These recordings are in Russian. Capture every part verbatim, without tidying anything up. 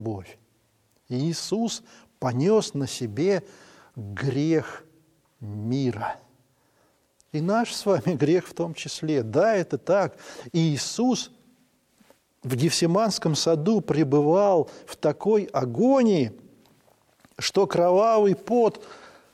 любовь. И Иисус понес на себе грех мира. И наш с вами грех в том числе. Да, это так. И Иисус в Гефсиманском саду пребывал в такой агонии, что кровавый пот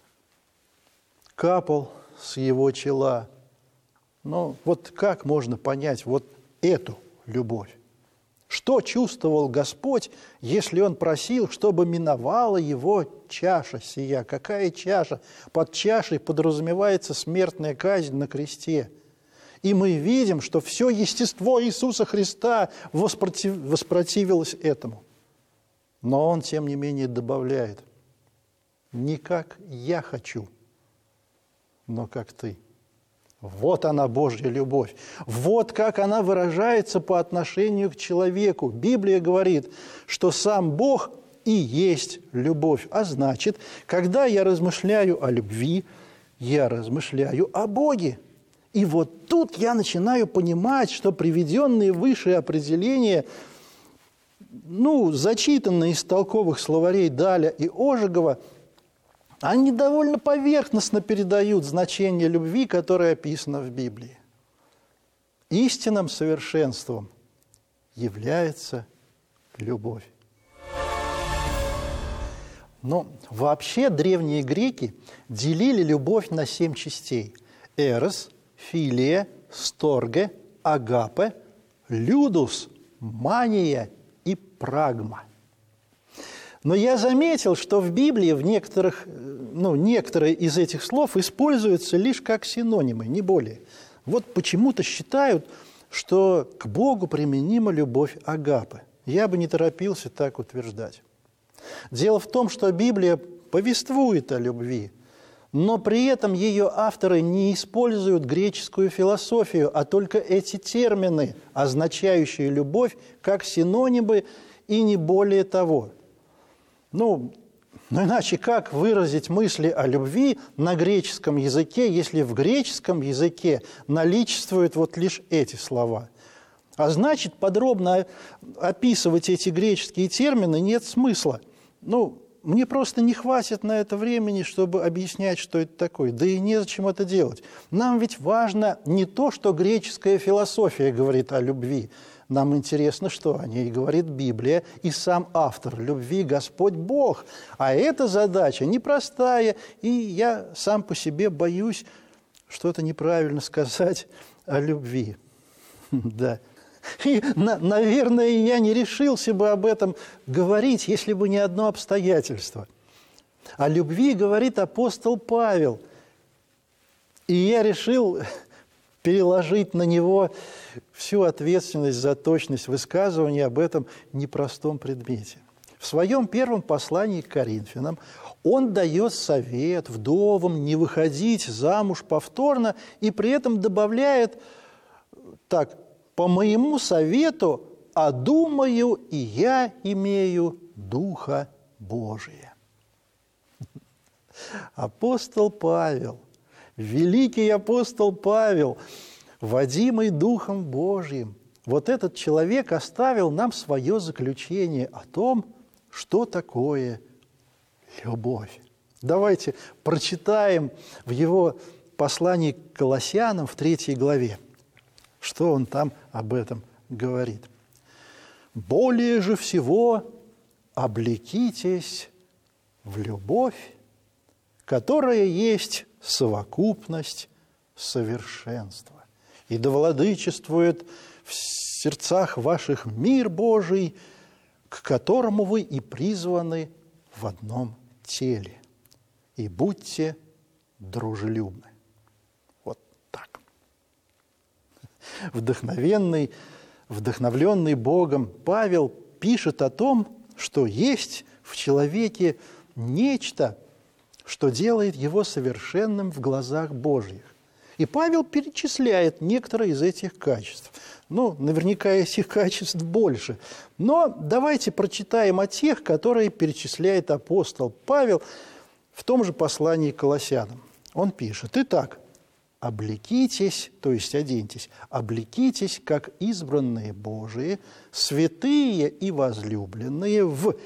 капал с его чела. Но вот как можно понять вот эту любовь? Что чувствовал Господь, если Он просил, чтобы миновала Его чаша сия? Какая чаша? Под чашей подразумевается смертная казнь на кресте. И мы видим, что все естество Иисуса Христа воспротив... воспротивилось этому. Но Он, тем не менее, добавляет: не как я хочу, но как ты. Вот она, Божья любовь. Вот как она выражается по отношению к человеку. Библия говорит, что сам Бог и есть любовь. А значит, когда я размышляю о любви, я размышляю о Боге. И вот тут я начинаю понимать, что приведенные выше определения, ну, зачитанные из толковых словарей Даля и Ожегова, они довольно поверхностно передают значение любви, которое описано в Библии. Истинным совершенством является любовь. Но вообще древние греки делили любовь на семь частей: эрос, филия, сторге, агапе, людус, мания и прагма. Но я заметил, что в Библии в некоторых, ну, некоторые из этих слов используются лишь как синонимы, не более. Вот почему-то считают, что к Богу применима любовь агапе. Я бы не торопился так утверждать. Дело в том, что Библия повествует о любви, но при этом ее авторы не используют греческую философию, а только эти термины, означающие любовь, как синонимы и не более того. Ну, ну, иначе как выразить мысли о любви на греческом языке, если в греческом языке наличествуют вот лишь эти слова? А значит, подробно описывать эти греческие термины нет смысла. Ну, мне просто не хватит на это времени, чтобы объяснять, что это такое. Да и незачем это делать. Нам ведь важно не то, что греческая философия говорит о любви. Нам интересно, что о ней говорит Библия и сам автор любви, Господь Бог. А эта задача непростая, и я сам по себе боюсь что-то неправильно сказать о любви. Да. И, наверное, я не решился бы об этом говорить, если бы не одно обстоятельство. О любви говорит апостол Павел. И я решил переложить на него всю ответственность за точность высказывания об этом непростом предмете. В своем первом послании к Коринфянам он дает совет вдовам не выходить замуж повторно и при этом добавляет так: «По моему совету, а думаю, и я имею Духа Божия». Апостол Павел, великий апостол Павел, водимый Духом Божьим, вот этот человек оставил нам свое заключение о том, что такое любовь. Давайте прочитаем в его послании к Колоссянам в третьей главе, что он там об этом говорит. «Более же всего облекитесь в любовь, которая есть совокупность совершенства, и да владычествует в сердцах ваших мир Божий, к которому вы и призваны в одном теле, и будьте дружелюбны». Вот так. Вдохновенный, вдохновленный Богом Павел пишет о том, что есть в человеке нечто, что делает его совершенным в глазах Божьих. И Павел перечисляет некоторые из этих качеств. Ну, наверняка этих качеств больше. Но давайте прочитаем о тех, которые перечисляет апостол Павел в том же послании к Колоссянам. Он пишет: «Итак, облекитесь, то есть оденьтесь, облекитесь, как избранные Божии, святые и возлюбленные, в